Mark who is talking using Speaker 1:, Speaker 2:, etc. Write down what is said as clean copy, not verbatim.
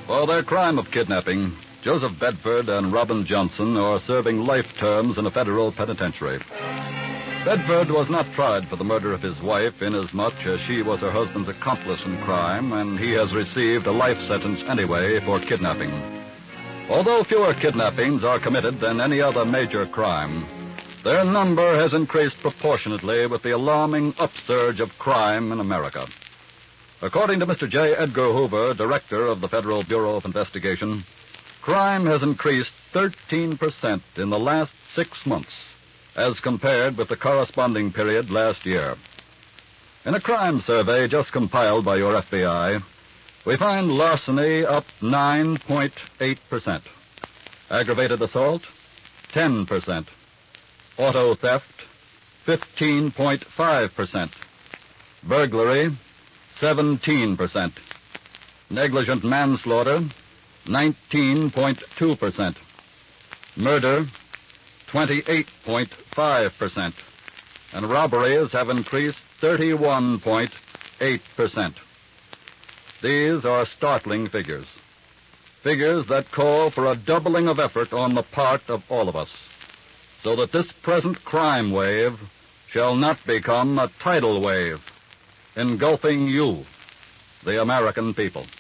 Speaker 1: For their crime of kidnapping, Joseph Bedford and Robin Johnson are serving life terms in a federal penitentiary. Bedford was not tried for the murder of his wife inasmuch as she was her husband's accomplice in crime, and he has received a life sentence anyway for kidnapping. Although fewer kidnappings are committed than any other major crime, their number has increased proportionately with the alarming upsurge of crime in America. According to Mr. J. Edgar Hoover, director of the Federal Bureau of Investigation, crime has increased 13% in the last 6 months as compared with the corresponding period last year. In a crime survey just compiled by your FBI, we find larceny up 9.8%, aggravated assault 10%, auto theft 15.5%, burglary 17%, negligent manslaughter 19.2%, murder 28.5%, and robberies have increased 31.8%. These are startling figures that call for a doubling of effort on the part of all of us, so that this present crime wave shall not become a tidal wave, engulfing you, the American people.